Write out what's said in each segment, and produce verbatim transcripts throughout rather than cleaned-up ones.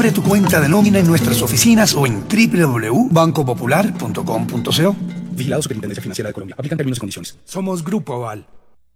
Abre tu cuenta de nómina en nuestras oficinas o en doble u doble u doble u punto banco popular punto com punto co. Vigilado Superintendencia Financiera de Colombia. Aplican términos y condiciones. Somos Grupo Aval.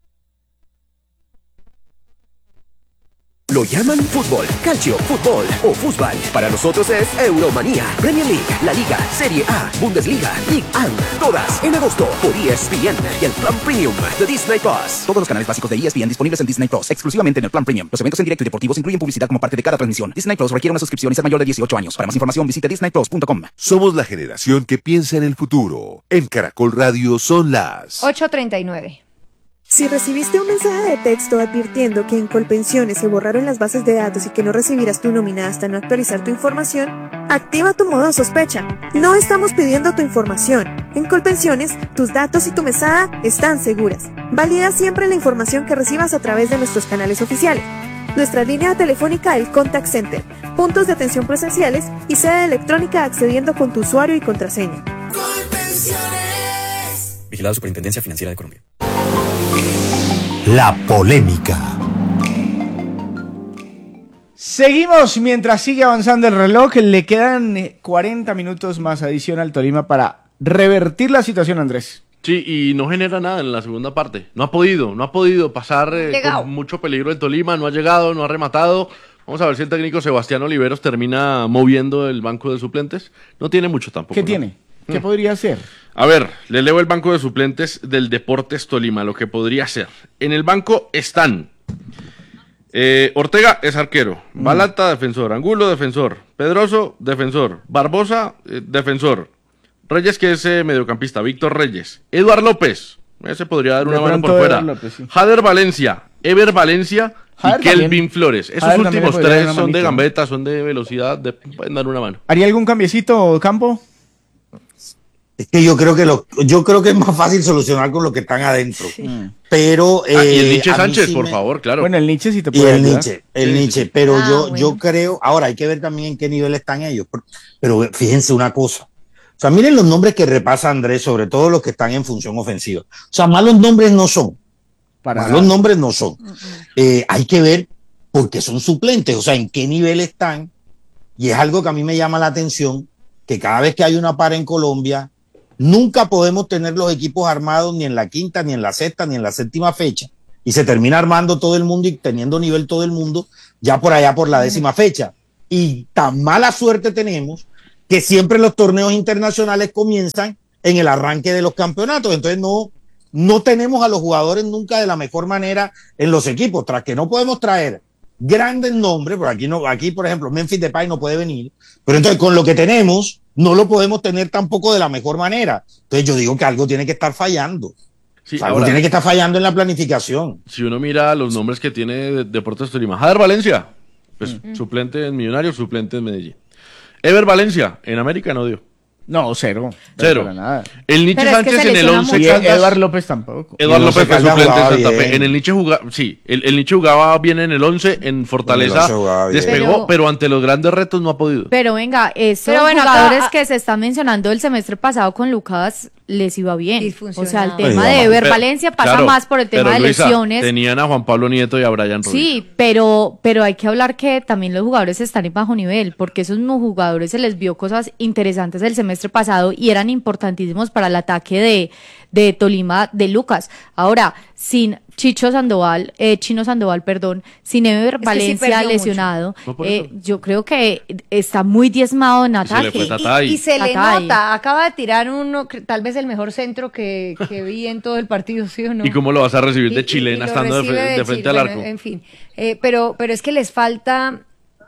Lo llaman fútbol, calcio, fútbol o fútbol. Para nosotros es Euromanía, Premier League, La Liga, Serie A, Bundesliga, Ligue uno. Todas en agosto por E S P N y el Plan Premium de Disney Plus. Todos los canales básicos de E S P N disponibles en Disney Plus, exclusivamente en el Plan Premium. Los eventos en directo y deportivos incluyen publicidad como parte de cada transmisión. Disney Plus requiere una suscripción y ser mayor de dieciocho años. Para más información visite disney plus punto com. Somos la generación que piensa en el futuro. En Caracol Radio son las ocho treinta y nueve. Si recibiste un mensaje de texto advirtiendo que en Colpensiones se borraron las bases de datos y que no recibirás tu nómina hasta no actualizar tu información, activa tu modo sospecha. No estamos pidiendo tu información. En Colpensiones, tus datos y tu mesada están seguras. Valida siempre la información que recibas a través de nuestros canales oficiales. Nuestra línea telefónica, el Contact Center, puntos de atención presenciales y sede electrónica accediendo con tu usuario y contraseña. Colpensiones. Vigilado Superintendencia Financiera de Colombia. La polémica. Seguimos mientras sigue avanzando el reloj. Le quedan cuarenta minutos más adición al Tolima para revertir la situación, Andrés. Sí, y no genera nada en la segunda parte. No ha podido, no ha podido pasar eh, con mucho peligro el Tolima. No ha llegado, no ha rematado. Vamos a ver si el técnico Sebastián Oliveros termina moviendo el banco de suplentes. No tiene mucho tampoco. ¿Qué ¿no? tiene? ¿Qué hmm. podría hacer? A ver, le leo el banco de suplentes del Deportes Tolima, lo que podría ser. En el banco están eh, Ortega es arquero, mm. Balanta defensor, Angulo defensor, Pedroso defensor, Barbosa eh, defensor, Reyes que es eh, mediocampista, Víctor Reyes, Eduard López, ese podría dar una mano por fuera, López, sí. Jader Valencia, Ever Valencia Jader y Kelvin Flores. Esos Jader últimos tres son de gambeta, son de velocidad, de, pueden dar una mano. ¿Haría algún cambiecito, Campo? Es que yo creo que lo, yo creo que es más fácil solucionar con lo que están adentro. Sí. Pero eh, ah, y el Nietzsche Sánchez, sí por me... favor, claro. Bueno, el Nietzsche sí te puede puede y el ayudar. Nietzsche, el sí, Nietzsche, sí. pero ah, yo bueno. yo creo, ahora hay que ver también en qué nivel están ellos. Pero fíjense una cosa. O sea, miren los nombres que repasa Andrés, sobre todo los que están en función ofensiva. O sea, malos nombres no son. Para malos nada. nombres no son. Uh-uh. Eh, hay que ver por qué son suplentes, o sea, en qué nivel están. Y es algo que a mí me llama la atención, que cada vez que hay una para en Colombia, nunca podemos tener los equipos armados ni en la quinta, ni en la sexta, ni en la séptima fecha. Y se termina armando todo el mundo y teniendo nivel todo el mundo ya por allá por la décima fecha. Y tan mala suerte tenemos que siempre los torneos internacionales comienzan en el arranque de los campeonatos. Entonces no, no tenemos a los jugadores nunca de la mejor manera en los equipos. Tras que no podemos traer grandes nombres, porque aquí, no, aquí por ejemplo, Memphis Depay no puede venir. Pero entonces con lo que tenemos no lo podemos tener tampoco de la mejor manera. Entonces yo digo que algo tiene que estar fallando. Sí, o sea, algo ahora, tiene que estar fallando en la planificación. Si uno mira los nombres que tiene Deportes Tolima, Jader Valencia, pues mm. suplente en Millonarios, suplente en Medellín. Ever Valencia, en América no dio. No, cero. Cero. Para nada. El Nietzsche Pero Sánchez es que en el once. Y Eduard López tampoco. Eduard López fue suplente en Santa bien. Fe. En el Nietzsche jugaba, sí, el, el Nietzsche jugaba bien en el once, en Fortaleza, despegó, pero, pero ante los grandes retos no ha podido. Pero venga, estos pero bueno, jugadores acá, que se están mencionando el semestre pasado con Lucas les iba bien. O sea, el tema de Ever pero, Valencia pasa claro, más por el tema de Luisa, lesiones. Tenían a Juan Pablo Nieto y a Brian Ruiz. Sí, pero, pero hay que hablar que también los jugadores están en bajo nivel, porque esos mismos jugadores se les vio cosas interesantes el semestre pasado y eran importantísimos para el ataque de, de Tolima de Lucas. Ahora, sin Chicho Sandoval, eh, Chino Sandoval, perdón, sin Ever Valencia sí lesionado, no eh, yo creo que está muy diezmado en ataque. Y se le, fue y, y se le Tatay. nota, acaba de tirar uno, tal vez el mejor centro que, que vi en todo el partido, ¿sí o no? ¿Y cómo lo vas a recibir de chilena y, y estando de, de, de frente al arco? Bueno, en fin, eh, pero, pero es que les falta,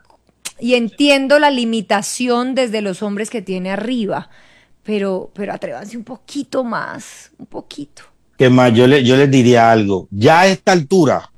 y entiendo la limitación desde los hombres que tiene arriba, pero, pero atrévanse un poquito más, un poquito. Que más, yo, le, yo les diría algo. Ya a esta altura,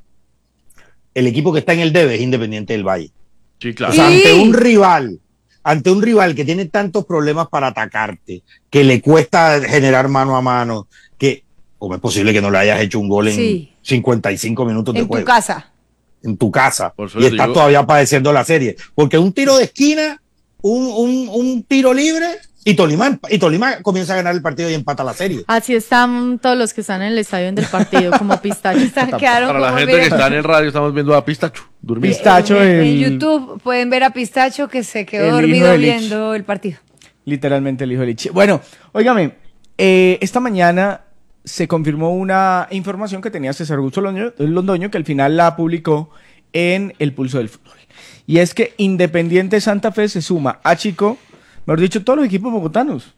el equipo que está en el debe es Independiente del Valle. Sí, claro. O sea, ante un rival, ante un rival que tiene tantos problemas para atacarte, que le cuesta generar mano a mano, que, ¿cómo es posible que no le hayas hecho un gol en sí. cincuenta y cinco minutos de en juego? En tu casa. En tu casa. Y estás todavía padeciendo la serie. Porque un tiro de esquina, un, un, un tiro libre, Y Tolima, y Tolima comienza a ganar el partido y empata la serie. Así están todos los que están en el estadio del partido, como Pistacho. Para la gente que está en el radio, estamos viendo a Pistacho durmiendo. Pistacho en, el, en YouTube pueden ver a Pistacho que se quedó el dormido viendo el partido. Literalmente el hijo de Lich. Bueno, óigame, eh, esta mañana se confirmó una información que tenía César Augusto Londoño, Londoño, que al final la publicó en El Pulso del Fútbol. Y es que Independiente Santa Fe se suma a Chico, mejor dicho, todos los equipos bogotanos.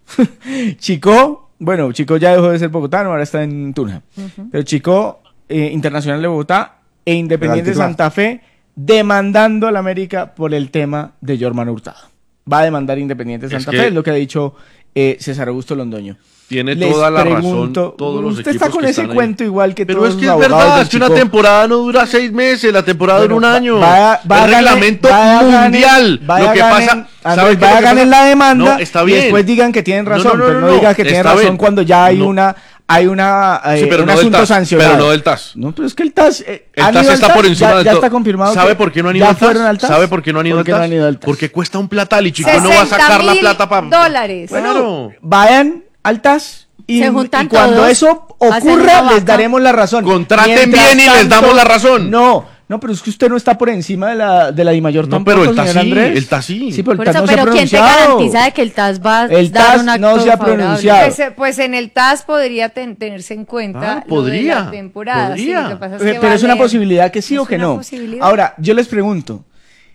Chico, bueno, Chico ya dejó de ser bogotano, ahora está en Tunja. Uh-huh. Pero Chico, eh, Internacional de Bogotá e Independiente Santa Fe demandando a la América por el tema de Jorman Hurtado. Va a demandar Independiente Santa es Fe, es lo que ha dicho eh, César Augusto Londoño. Tiene Les toda la pregunto, razón. Todos los usted está con ese cuento ahí. Igual que pero todos es que los es verdad, es que Chico. Una temporada no dura seis meses, la temporada bueno, dura un año. Va, va el reglamento mundial. Vaya lo que ganen, pasa, ¿sabe vaya que ganen la demanda no, está bien. Y después digan que tienen razón, no, no, no, pero no, no digan que tienen razón bien. cuando ya hay no. una hay una eh, sí, pero un no asunto T A S, sancionado. Pero no del T A S. No, pero es que el T A S eh, el T A S está T A S, por encima ya, de ya todo. está confirmado. ¿Sabe por qué no han ido al T A S? al T A S? ¿Sabe por qué no han ido al T A S? No Porque cuesta un platal y Chico no va a sacar la plata para dólares. Bueno, vayan al T A S. Y, Se juntan y cuando todos, eso ocurra, les daremos la razón. Contraten bien y tanto, les damos la razón. No, no, pero es que usted no está por encima de la de la DIMAYOR no, tampoco, pero el T A S sí, Andrés. el T A S sí. Sí, pero por el T A S eso, no pero se ha ¿quién te pronunciado? garantiza de que el T A S va a el dar T A S un acto no se ha favorable? pronunciado. Pues, pues en el T A S podría ten, tenerse en cuenta ah, podría, lo de la temporada. Podría. Sí, lo que pasa es pero que pero vale, es una posibilidad que sí es o que no. Posibilidad. Ahora, yo les pregunto,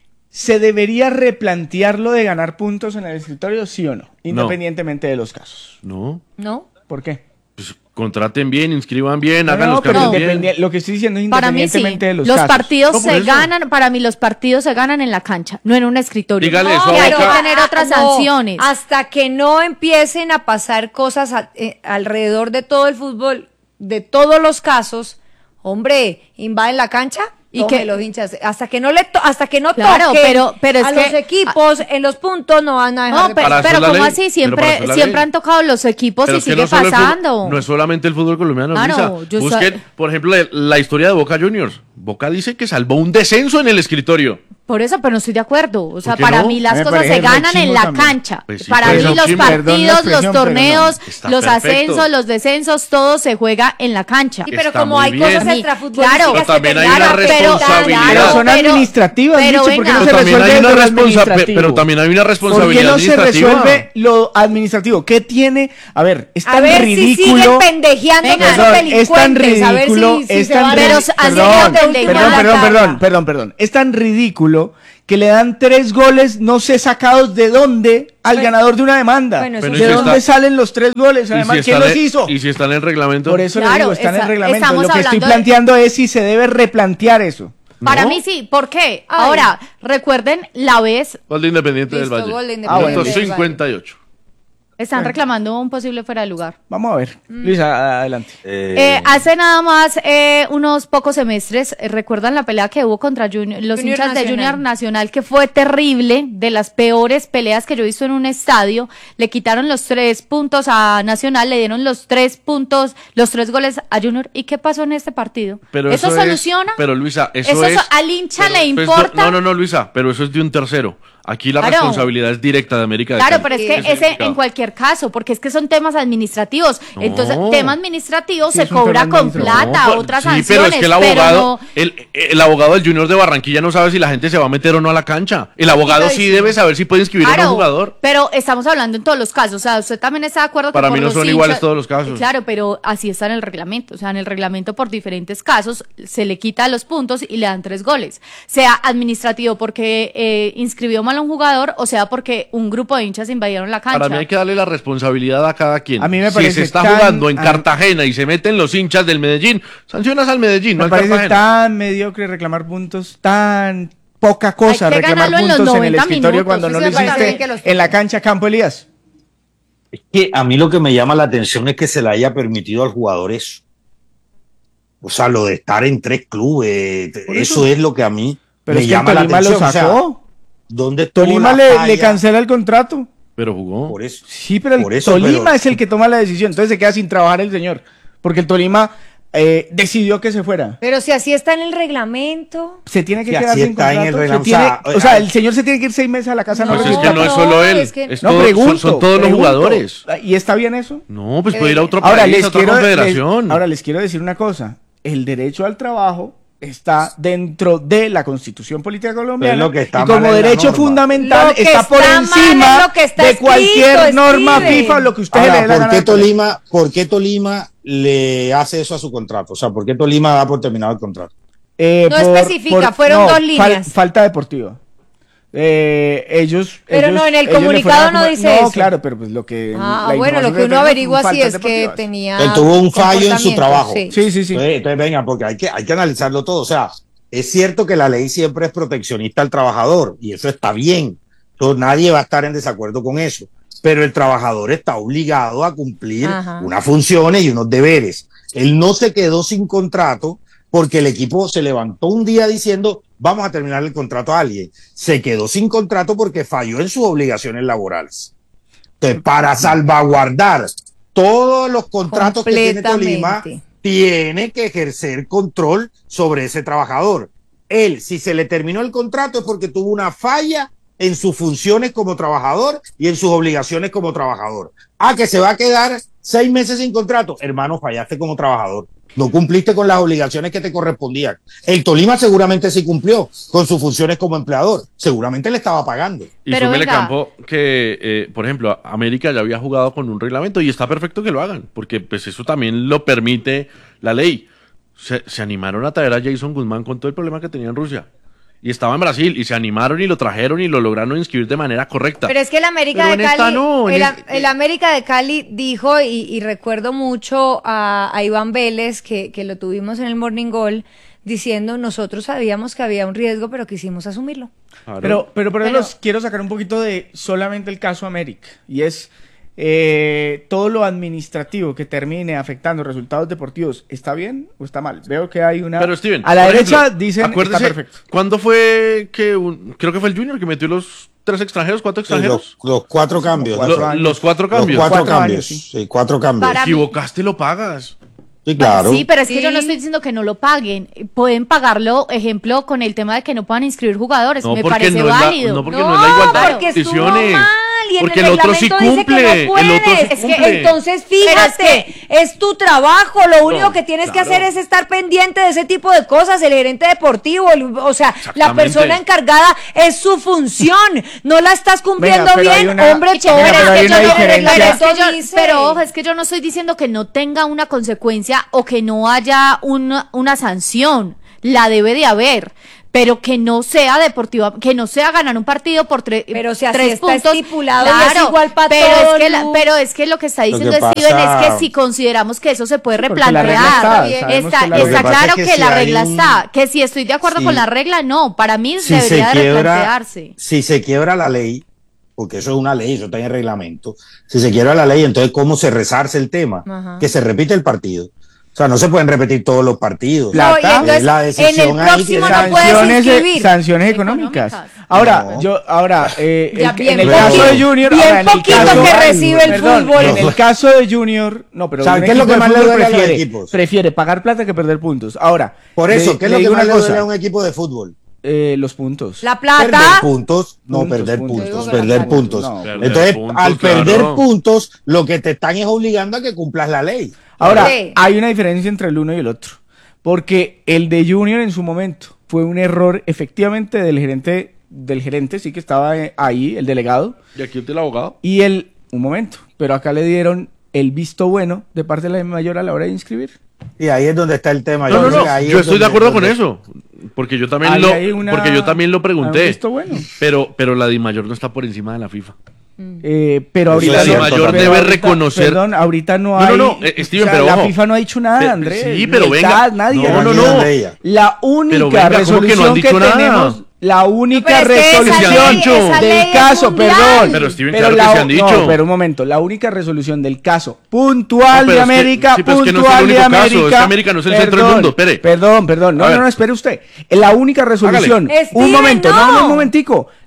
¿se debería replantear lo de ganar puntos en el escritorio, sí o no? Independientemente no. de los casos. No. ¿No? ¿Por qué? Pues contraten bien, inscriban bien, no, hagan no, los cambios pero bien. Lo que estoy diciendo es para independientemente mí sí. de los, los casos. partidos no, se eso. ganan, para mí los partidos se ganan en la cancha, no en un escritorio. Dígale no, eso a hay Boca. que tener otras no, sanciones. Hasta que no empiecen a pasar cosas a, eh, alrededor de todo el fútbol, de todos los casos, hombre, invaden la cancha. Y que los hinchas hasta que no le to hasta que no claro, toquen pero, pero es a que, los equipos en los puntos no van a dejar no, de pero, pero como así siempre siempre han tocado los equipos pero y es que sigue no pasando. Fútbol, no es solamente el fútbol colombiano, claro, Luisa. Busquen, sab... por ejemplo, la, la historia de Boca Juniors. Boca dice que salvó un descenso en el escritorio. Por eso, pero no estoy de acuerdo. O sea, para no? mí las me cosas se ganan en la también. cancha. Pues sí, para mí los chimbo. partidos, los torneos, no. los perfecto. ascensos, los descensos, todo se juega en la cancha. Sí, pero Está como hay bien. cosas extrafutbolísticas claro, pero también que hay una responsabilidad. Pero son administrativas, pero, dicho, ¿por qué no pero se también resuelve hay una lo responsa administrativo? Pero también hay una responsabilidad ¿Por qué no se administrativa? resuelve lo administrativo? ¿Qué tiene? A ver, es tan a ver ridículo. si siguen pendejeando Venga, con esos perdón, es tan delincuentes, a ver ridículo, si, si es se tan van a- Pero ridículo. así Perdón, que perdón, pendejo perdón, la perdón, tabla. perdón, perdón, perdón. Es tan ridículo que le dan tres goles, no sé sacados de dónde, al Bueno, ganador de una demanda. bueno, Bueno, ¿De y si dónde está- salen los tres goles? Además, ¿Y si ¿quién está los en el- hizo? Y si está en el reglamento. Por eso Claro, le digo, está en el esa- reglamento. estamos Lo que estoy hablando de- planteando es si se debe replantear eso. Para ¿No? mí sí, ¿por qué? Ay. Ahora, recuerden la vez, Gol de Independiente Listo, del Valle. gol de Ah, bueno, Independiente del Valle. cincuenta y ocho. están reclamando un posible fuera de lugar. Vamos a ver. Mm. Luisa, adelante. Eh, hace nada más eh, unos pocos semestres, eh, ¿recuerdan la pelea que hubo contra Junior- los Junior hinchas de Nacional. Junior Nacional? Que fue terrible, de las peores peleas que yo he visto en un estadio. Le quitaron los tres puntos a Nacional, le dieron los tres puntos, los tres goles a Junior. ¿Y qué pasó en este partido? Pero ¿Eso, eso es- soluciona? pero Luisa, eso, ¿Eso es. al hincha pero le eso es- importa? no, no, no, Luisa, pero eso es de un tercero. Aquí la Claro. responsabilidad es directa de América de Claro, Cali. pero es que Eso ese complicado. en cualquier caso, porque es que son temas administrativos. No. Entonces, tema administrativo Sí, se es un cobra tema con administrativo. plata, No, pues, otras sí, sanciones. pero es que el abogado, no- el, el abogado del Junior de Barranquilla no sabe si la gente se va a meter o no a la cancha. El abogado sí debe saber si puede inscribir a Claro, un jugador. pero estamos hablando en todos los casos. O sea, usted también está de acuerdo que Para por mí no los son hinchas- iguales todos los casos. Claro, pero así está en el reglamento. O sea, en el reglamento por diferentes casos se le quita los puntos y le dan tres goles. Sea administrativo porque eh, inscribió mal a un jugador o sea porque un grupo de hinchas invadieron la cancha. Para mí hay que darle la responsabilidad a cada quien. A mí me si parece se está tan- jugando en a- Cartagena y se meten los hinchas del Medellín, sancionas al Medellín, no Me al parece Cartagena. tan mediocre reclamar puntos, tan poca cosa Hay que reclamar ganarlo en los puntos en el noventa escritorio minutos, cuando sí, no sí, lo me parece hiciste bien que los en la cancha Campo Elías. Es que a mí lo que me llama la atención es que se le haya permitido al jugador eso. O sea, lo de estar en tres clubes, eso, eso. es lo que a mí Pero me es que llama la Tolima lo atención. O sea, sacó. ¿dónde estuvo Tolima la le, falla? le cancela el contrato. Pero jugó. Por eso. Sí, pero el Por eso, Tolima pero- es el que toma la decisión. Entonces se queda sin trabajar el señor. Porque el Tolima eh, decidió que se fuera. Pero si así está en el reglamento. Se tiene que Si quedar así sin está en el contrato. reglamento, Se tiene- o sea, o sea, el señor se tiene que ir seis meses a la casa. No, no, pues es regresa. que no es solo él. es que- es No, todo- pregunto, son, son todos los pregunto. jugadores. ¿Y está bien eso? No, pues puede ir a otro Ahora país, les, a otra quiero, confederación. les- ahora les quiero decir una cosa. El derecho al trabajo está dentro de la Constitución Política Colombiana Pero lo que está y como mal es la derecho norma. fundamental Lo que está por está mal encima es lo que está de cualquier escrito, norma Steven. FIFA, lo que usted Ahora, le dé la ¿por gana qué de poner. Tolima, ¿por qué Tolima le hace eso a su contrato? O sea, ¿por qué Tolima da por terminado el contrato? Eh, No especifica, fueron dos líneas. falta deportiva. Eh, ellos. Pero ellos- no, en el ellos le comunicado fueron a no comu- dice No, eso. claro, pero pues lo que. Ah, la bueno, lo información que uno tengo, averigua faltas sí es que deportivas. tenía. Él tuvo un fallo en su comportamiento, trabajo. sí. Sí, sí, sí. Entonces, entonces, venga, porque hay que, hay que analizarlo todo. O sea, es cierto que la ley siempre es proteccionista al trabajador y eso está bien. Entonces, nadie va a estar en desacuerdo con eso. Pero el trabajador está obligado a cumplir Ajá. unas funciones y unos deberes. Él no se quedó sin contrato porque el equipo se levantó un día diciendo vamos a terminar el contrato a alguien. Se quedó sin contrato porque falló en sus obligaciones laborales. Entonces, para salvaguardar todos los contratos que tiene Tolima, Completamente. tiene que ejercer control sobre ese trabajador. Él, si se le terminó el contrato es porque tuvo una falla en sus funciones como trabajador y en sus obligaciones como trabajador. Ah, que se va a quedar seis meses sin contrato. Hermano, fallaste como trabajador. No cumpliste con las obligaciones que te correspondían. El Tolima seguramente sí cumplió con sus funciones como empleador. Seguramente le estaba pagando. Y Pero súmele, venga. Campo, que, eh, por ejemplo, América ya había jugado con un reglamento y está perfecto que lo hagan, porque pues eso también lo permite la ley. Se, se animaron a traer a Jason Guzmán con todo el problema que tenía en Rusia. Y estaba en Brasil, y se animaron y lo trajeron y lo lograron inscribir de manera correcta. Pero es que el América Pero de en esta Cali, no, en el, es- el América de Cali dijo, y, y recuerdo mucho a, a Iván Vélez, que, que lo tuvimos en el Morning Goal, diciendo, nosotros sabíamos que había un riesgo, pero quisimos asumirlo. Claro. Pero, pero por eso Pero- los quiero sacar un poquito de solamente el caso América. Y es eh, todo lo administrativo que termine afectando resultados deportivos, ¿está bien o está mal? Veo que hay una. Pero Steven, a la por derecha ejemplo, dicen está acuérdese, perfecto. ¿cuándo fue que un- creo que fue el Junior que metió los tres extranjeros, cuatro extranjeros? Los, los cuatro cambios. Cuatro Lo- años. los cuatro Los cambios. cuatro, Cuatro cambios. años, sí. cuatro cambios. Para Te equivocaste, lo pagas. Sí, claro. Sí, pero es que Sí. yo no estoy diciendo que no lo paguen. Pueden pagarlo, ejemplo, con el tema de que no puedan inscribir jugadores. No, Me porque parece no es la- válido. no, porque no es la igualdad de porque estuvo condiciones. mal, y en Porque el el otro sí reglamento dice que cumple, no el otro puedes. sí Es que cumple. entonces Pero fíjate, es es, tu trabajo, lo único No, que tienes que claro. hacer es estar pendiente de ese tipo de cosas, el gerente deportivo, el- o sea, la Exactamente. persona encargada es su función, no la estás cumpliendo Venga, pero hay bien, una- hombre, Venga, todo pero es hay que una yo no- diferencia. el Pero, es que reglamento yo- dice- pero ojo, es que yo no estoy diciendo que no tenga una consecuencia o que no haya una, una sanción. La debe de haber. Pero que no sea deportiva, que no sea ganar un partido por tre- Pero si así tres está puntos. estipulado y es igual pa' pero todo, es que la- Lu. pero es que lo que está Lo diciendo que Steven pasa- es que si consideramos que eso se puede Sí, porque la regla replantear, está, sabemos está, que la está regla- Lo que pasa claro es que, que si la hay regla un- está, que si estoy de acuerdo Sí. con la regla, no, para mí si debería se de quiebra, replantearse. si se quiebra la ley, porque eso es una ley, eso está en el reglamento, si se quiebra la ley, entonces ¿cómo se resarce el tema? Ajá. Que se repite el partido. O sea, no se pueden repetir todos los partidos. No, y Es entonces, la en decisión el ahí próximo tiene- no puedes sanciones, eh, inscribir. sanciones económicas. Económicas. Ahora, No. yo, ahora, eh, Ya el- bien en el poquito, caso de Junior, bien ahora, en el poquito caso- que recibe el Perdón, fútbol. En el caso de Junior, no, pero ¿Saben un qué es lo equipo que de más le fútbol duele a los prefiere, equipos? prefiere pagar plata que perder puntos. Ahora, Por eso, le- ¿qué es le lo que digo más una le duele cosa, a un equipo de fútbol? eh, los puntos. La Perder plata, puntos, no Puntos, perder puntos. puntos, Yo digo que la perder plata. puntos. No, perder Entonces, puntos, al claro. perder puntos, lo que te están es obligando a que cumplas la ley. Ahora, Sí. hay una diferencia entre el uno y el otro. Porque el de Junior en su momento fue un error efectivamente del gerente, del gerente, sí que estaba eh, ahí, el delegado. Y aquí está el abogado. Y el, un momento, pero acá le dieron el visto bueno de parte de la mayor a la hora de inscribir. Y ahí es donde está el tema. No, no, creo no. que ahí Yo es estoy de donde- acuerdo con donde- eso. Porque yo también Ahí lo, hay una- porque yo también lo hay pregunté. un visto bueno. Pero, pero la DIMAYOR no está por encima de la FIFA. Eh, pero Eso ahorita es no- cierto pero también. debe ahorita- reconocer- Perdón, ahorita no No, hay. no, no, eh, Steven, o sea, pero la ojo. FIFA no ha dicho nada, Pe- Andrés. sí, pero Ni venga. tal, nadie. No, no, Ni no. de ella. La única Pero venga, ¿cómo que no han resolución que, dicho nada? tenemos, la única No, pero es que esa resolución ley- esa ley del es caso, mundial. perdón. Pero, Steven, pero claro que la, se han dicho. No, pero un momento, la única resolución del caso puntual No, pero de es que- América, sí, pero es que no es el puntual de único caso, América. es que América no es el centro del perdón, mundo, espere. Perdón, perdón. No, A no, ver. no, espere usted. La única resolución. Steven, Un momento, no, no. no, un momentico.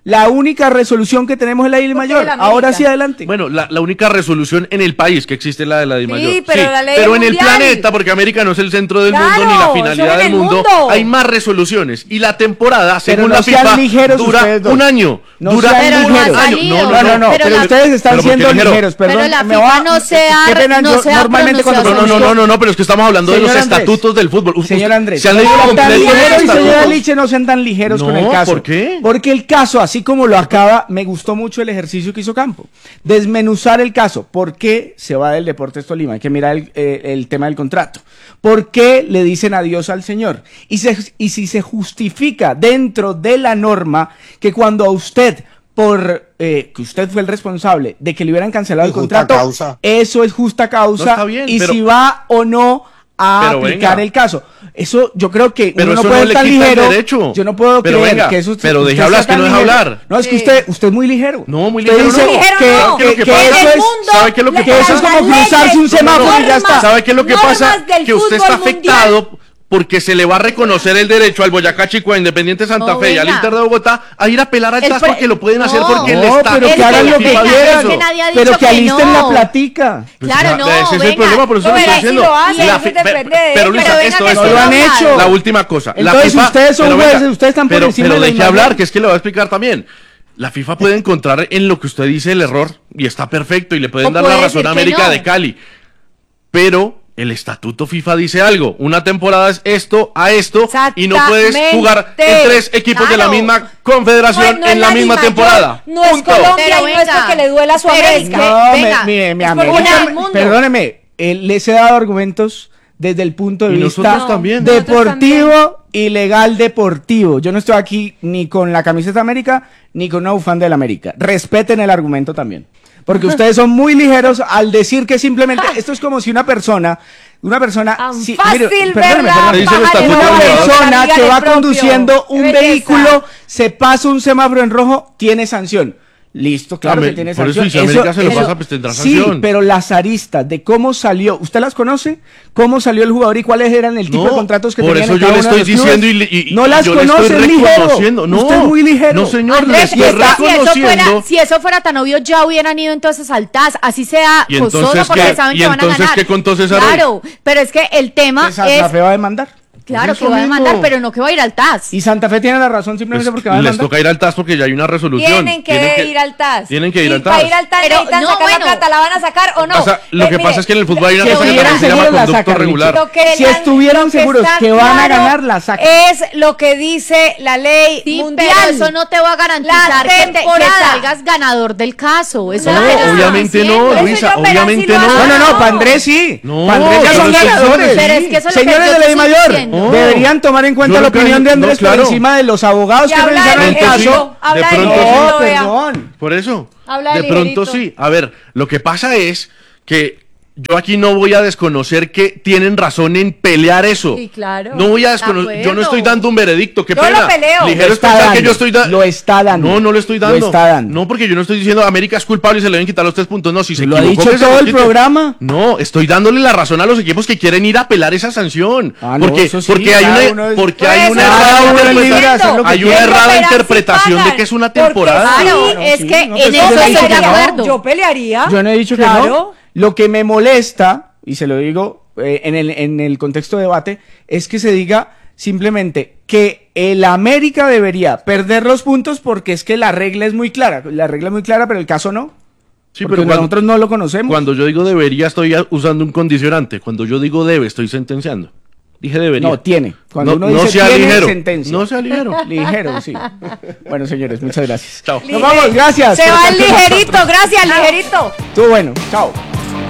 La única resolución que tenemos es la Di Mayor. Ahora sí, adelante. Bueno, la, la única resolución en el país que existe es la de la Di Mayor. Sí, pero la ley pero en el mundial. planeta, porque América no es el centro del Claro, mundo ni la eso finalidad en del el mundo, mundo. hay más resoluciones. Y la temporada, según no la sean FIFA, ligeros dura ustedes dos. un año. No dura sean un ligeros. año. salido. No, No, no, no, Pero pero, la- ustedes están ¿pero por qué siendo ligero? ligeros, perdón. Pero la me FIFA va- no se ha- qué pena, no yo se ha normalmente cuando No, no, no, no, no, no, pero es que estamos hablando de Señor los Andrés. estatutos del fútbol. Uf, Señor Andrés, ¿se han leído no completo tan los ligeros y señora estatutos? Liche no sean tan ligeros con No, el caso. ¿por qué? Porque el caso, así como lo acaba, me gustó mucho el ejercicio que hizo Campo. Desmenuzar el caso. ¿Por qué se va del Deportes Tolima? Hay que mirar el, eh, el tema del contrato. ¿Por qué le dicen adiós al señor? Y, se, y si se justifica dentro de la norma que cuando a usted, por eh, que usted fue el responsable de que le hubieran cancelado el Justa contrato, causa. eso es justa causa. No está bien, y pero- si va o no a Pero aplicar venga. el caso. Eso yo creo que Pero uno no eso puede no le estar quita el ligero. derecho. Yo no puedo Pero creer venga, que eso pero usted deje hablar, sea es que tan no deja ligero. hablar. No, es que Sí. usted usted es muy ligero. No, muy Usted ligero dice no. Ligero que, no. que- ¿Sabe qué que pasa? eso En el es mundo, ¿Sabe qué es lo que que eso es las como leyes, cruzarse un semáforo y ya está. normas, ¿Sabe qué es lo que pasa? normas del Que usted está fútbol mundial. afectado porque se le va a reconocer el derecho al Boyacá Chico, a Independiente Santa No, Fe y al venga. Inter de Bogotá a ir a apelar al El T A S pre- porque lo pueden hacer No. porque el No, Estado. pero que hagan lo que venga, quieran. es que nadie ha Pero dicho que que alisten no. la platica. Claro, no, Ese es el venga. problema, por eso No, lo estoy venga, sí diciendo. lo hacen, La eso fi- depende pe- de Pero ellos. Luisa, Pero venga esto que es no lo han hecho. La última cosa. La Entonces FIFA- ustedes son pero jueces, venga, ustedes están por pero- encima pero de la deje imagen. hablar, que es que le voy a explicar también. La FIFA puede encontrar en lo que usted dice el error y está perfecto y le pueden O dar la puede razón a decir que América no. de Cali. Pero el estatuto FIFA dice algo. Una temporada es esto a esto y no puedes jugar en tres equipos de la Claro. misma confederación No, no es en la la misma Di Mayor, temporada. no es Punto. Colombia Pero y no es venga, porque le duela a su pero es América. que- No, venga, me, mire, mi es por América, una del mundo. perdóneme, eh, les he dado argumentos desde el punto de Y vista nosotros también. deportivo y legal deportivo. Yo no estoy aquí ni con la camiseta América ni con una bufanda del América. Respeten el argumento también. Porque ustedes son muy ligeros al decir que simplemente esto es como si una persona, una persona, Tan si- fácil mire, ver perdóneme, la perdóneme. Dice el paja de estatuto una Una del abeja jugador. persona amiga que del va propio. conduciendo un Qué belleza. vehículo, se pasa un semáforo en rojo, tiene sanción. Listo, claro Ah, que me- tiene por eso, sanción. y si América se lo pasa, pues tendrá Sí, sanción. pero las aristas de cómo salió, ¿usted las conoce? ¿Cómo salió el jugador y cuáles eran el tipo No, de contratos que por tenían eso en yo cada le uno de estoy los clubes? diciendo y, y- no y las yo le conoce, estoy es ligero. reconociendo. No, Usted es muy ligero. No, señor, Andrés, le estoy si, está- si eso reconociendo. fuera, si eso fuera tan obvio, ya hubieran ido entonces al T A S, así sea ¿Y costoso entonces porque qué? saben ¿Y que van a entonces ganar. qué contó César hoy? Claro, pero es que el tema Que Santa es, Fe va a demandar. claro, Pues que eso va a demandar, mismo. pero no que va a ir al T A S. Y Santa Fe tiene la razón simplemente Pues, porque va a les demandar. toca ir al T A S porque ya hay una resolución. Tienen que, ir al T A S. Tienen que ir y al T para A S. ir al T A S Pero, necesitan no, sacar bueno. la plata, ¿la van a sacar o no? O sea, lo Eh, que mire, pasa es que en el fútbol hay una si cosa que estuvieran se llama seguros, la conducto sacan, regular. Lo que Si la- estuvieran lo que seguros está que van a claro ganar, la sacan. Es lo que dice la ley Sí, mundial. pero eso no te va a garantizar La que, te- que temporada. salgas ganador del caso. Eso No, es lo que te obviamente estoy no, diciendo. Luisa, Eso yo, pero obviamente así lo no. No, hacen. no, no, para Andrés sí. No, para Andrés ya pero son es que- ganadores. pero es que eso es lo que Señores yo de la te Di estoy Mayor, diciendo. No. deberían tomar en cuenta Yo la nunca- opinión de no, Andrés claro. por encima de los abogados Y que habla revisaron el de caso. ligerito, habla de de pronto ligerito, No, vea. perdón. Por eso. Habla de de pronto ligerito. sí. A ver, lo que pasa es que yo aquí no voy a desconocer que tienen razón en pelear eso. Sí, claro. No voy a De desconocer. Yo no acuerdo. estoy dando un veredicto. Qué Yo pena. lo peleo. Ligero Lo es está pensar que dando, yo estoy dando. lo está dando. No, no lo estoy dando. Lo está dando. No, porque yo no estoy diciendo América es culpable y se le deben quitar los tres puntos. No, si se Lo ha equivocó, dicho que se todo los el quite. programa. No, estoy dándole la razón a los equipos que quieren ir a apelar esa sanción. Ah, no, porque eso sí, porque hay cada una, uno es- porque Por hay eso una no cada errada uno es interpretación- libre de hacer lo que hay una quiera. errada Pero sí interpretación de pagan, que es una porque temporada. sí, Claro, no, es sí, que no, en pues eso yo estoy dicho de que no. acuerdo. Yo pelearía. Yo no he dicho que Claro. no. Lo que me molesta, y se lo digo eh, en, el, en el contexto de debate, es que se diga simplemente que el América debería perder los puntos porque es que la regla es muy clara. La regla es muy clara, pero el caso no. Sí, porque pero cuando- nosotros no lo conocemos. Cuando yo digo debería, estoy a- usando un condicionante. Cuando yo digo debe, estoy sentenciando. Dije debería. No, tiene. Cuando No- uno no dice sea tiene, ligero. sentencia. No sea ligero. Ligero, sí. Bueno, señores, muchas gracias. Chao. Nos vamos, gracias. Se va el ligerito, gracias, ligerito. Estuvo bueno. Chao.